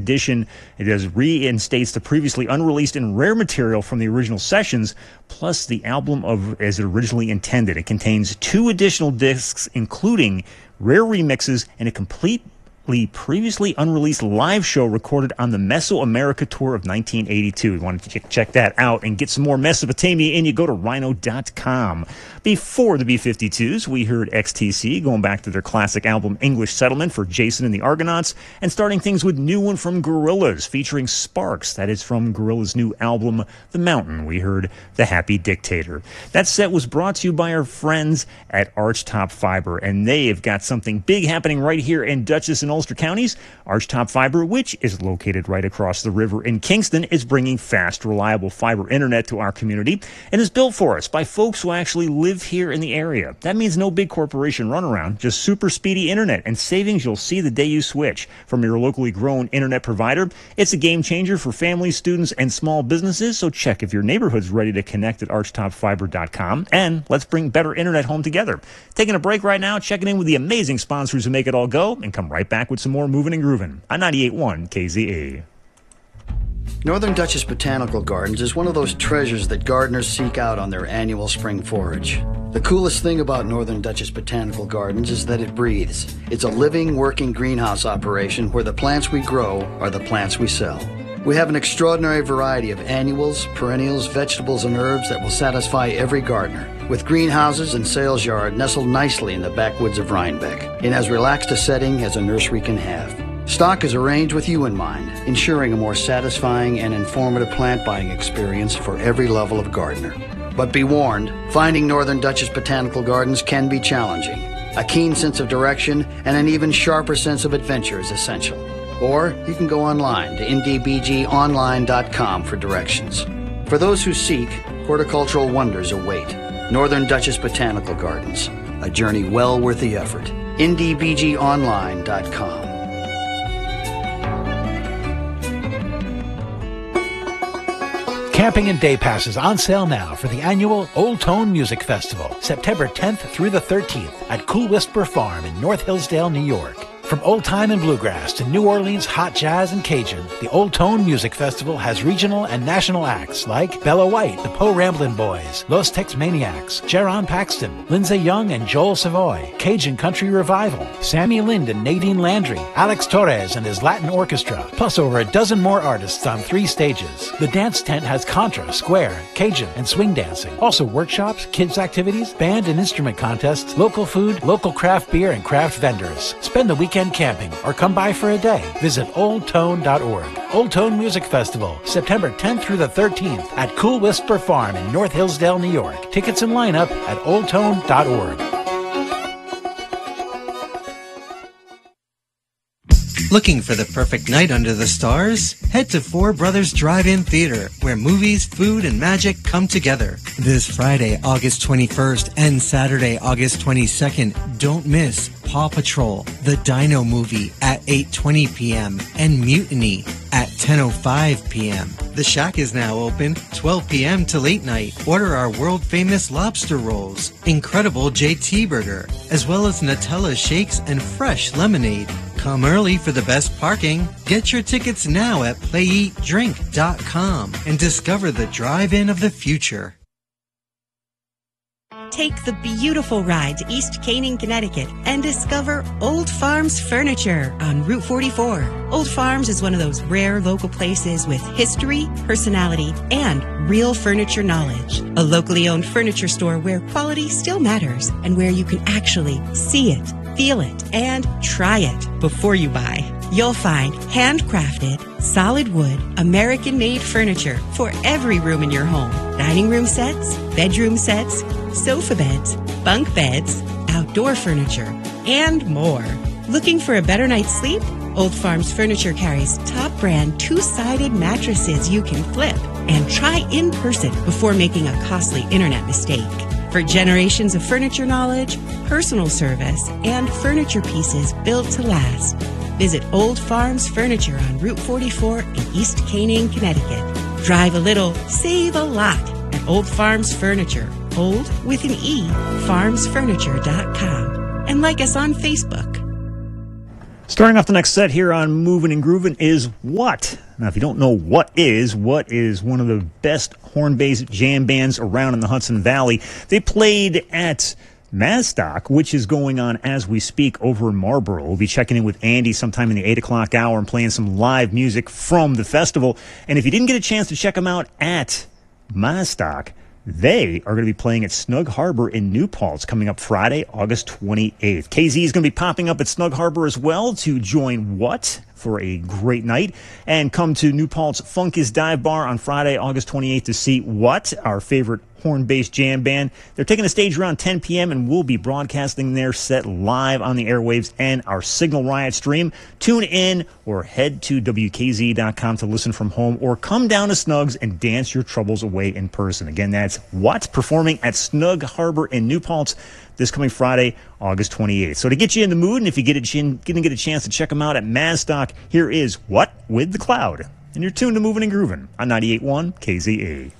edition. It reinstates the previously unreleased and rare material from the original sessions, plus the album as it originally intended. It contains 2 additional discs, including rare remixes and a complete previously unreleased live show recorded on the Mesoamerica tour of 1982. You want to check that out and get some more Mesopotamia in, you go to rhino.com. Before the B-52s, we heard XTC going back to their classic album English Settlement for Jason and the Argonauts, and starting things with new one from Gorillaz featuring Sparks. That is from Gorillaz' new album The Mountain. We heard The Happy Dictator. That set was brought to you by our friends at Archtop Fiber, and they have got something big happening right here in Dutchess and Ulster counties. Archtop Fiber, which is located right across the river in Kingston, is bringing fast, reliable fiber internet to our community and is built for us by folks who actually live here in the area. That means no big corporation runaround, just super speedy internet and savings you'll see the day you switch from your locally grown internet provider. It's a game changer for families, students, and small businesses, so check if your neighborhood's ready to connect at archtopfiber.com, and let's bring better internet home together. Taking a break right now, checking in with the amazing sponsors who make it all go, and come right back with some more Moving and Grooving on 98.1 KZE. Northern Dutchess Botanical Gardens is one of those treasures that gardeners seek out on their annual spring forage. The coolest thing about Northern Dutchess Botanical Gardens is that it breathes. It's a living, working greenhouse operation where the plants we grow are the plants we sell. We have an extraordinary variety of annuals, perennials, vegetables, and herbs that will satisfy every gardener, with greenhouses and sales yard nestled nicely in the backwoods of Rhinebeck, in as relaxed a setting as a nursery can have. Stock is arranged with you in mind, ensuring a more satisfying and informative plant buying experience for every level of gardener. But be warned, finding Northern Dutchess Botanical Gardens can be challenging. A keen sense of direction and an even sharper sense of adventure is essential. Or you can go online to ndbgonline.com for directions. For those who seek, horticultural wonders await. Northern Dutchess Botanical Gardens, a journey well worth the effort. ndbgonline.com. Camping and day passes on sale now for the annual Old Tone Music Festival, September 10th through the 13th at Cool Whisper Farm in North Hillsdale, New York. From old time and bluegrass to New Orleans hot jazz and Cajun, the Old Tone Music Festival has regional and national acts like Bella White, the Po Ramblin' Boys, Los Tex Maniacs, Jaron Paxton, Lindsay Young and Joel Savoy, Cajun Country Revival, Sammy Lind and Nadine Landry, Alex Torres and his Latin Orchestra, plus over a dozen more artists on 3 stages. The dance tent has contra, square, Cajun, and swing dancing. Also workshops, kids activities, band and instrument contests, local food, local craft beer, and craft vendors. Spend the weekend camping or come by for a day. Visit oldtone.org. Old Tone Music Festival, September 10th through the 13th at Cool Whisper Farm in North Hillsdale, New York. Tickets and lineup at oldtone.org. Looking for the perfect night under the stars? Head to Four Brothers Drive-In Theater, where movies, food, and magic come together. This Friday, August 21st, and Saturday, August 22nd, don't miss Paw Patrol, the Dino Movie at 8:20 p.m., and Mutiny at 10:05 p.m. The Shack is now open 12 p.m. to late night. Order our world-famous lobster rolls, incredible JT Burger, as well as Nutella shakes and fresh lemonade. Come early for the best parking. Get your tickets now at playeatdrink.com and discover the drive-in of the future. Take the beautiful ride to East Canaan, Connecticut and discover Old Farms Furniture on Route 44. Old Farms is one of those rare local places with history, personality, and real furniture knowledge. A locally owned furniture store where quality still matters and where you can actually see it, feel it, and try it before you buy. You'll find handcrafted, solid wood, American-made furniture for every room in your home. Dining room sets, bedroom sets, sofa beds, bunk beds, outdoor furniture, and more. Looking for a better night's sleep? Old Farms Furniture carries top brand 2-sided mattresses you can flip and try in person before making a costly internet mistake. For generations of furniture knowledge, personal service, and furniture pieces built to last, visit Old Farms Furniture on Route 44 in East Canaan, Connecticut. Drive a little, save a lot at Old Farms Furniture. Old with an E, farmsfurniture.com. And like us on Facebook. Starting off the next set here on Moving and Groovin' is What? Now, if you don't know what is one of the best horn-based jam bands around in the Hudson Valley. They played at Mazstock, which is going on as we speak over in Marlboro. We'll be checking in with Andy sometime in the 8 o'clock hour and playing some live music from the festival. And if you didn't get a chance to check them out at Mazstock, they are going to be playing at Snug Harbor in New Paltz coming up Friday, August 28th. KZ is going to be popping up at Snug Harbor as well to join What? For a great night. And come to New Paltz Funkus Dive Bar on Friday, August 28th to see What? Our favorite horn-based jam band. They're taking the stage around 10 p.m. and we'll be broadcasting their set live on the airwaves and our Signal Riot stream. Tune in or head to WKZ.com to listen from home or come down to Snugs and dance your troubles away in person. Again, that's What? Performing at Snug Harbor in New Paltz this coming Friday, August 28th. So to get you in the mood, and if you didn't get a chance to check them out at Mazstock, here is What? With the Cloud. And you're tuned to Moving and Groovin' on 98.1 KZA.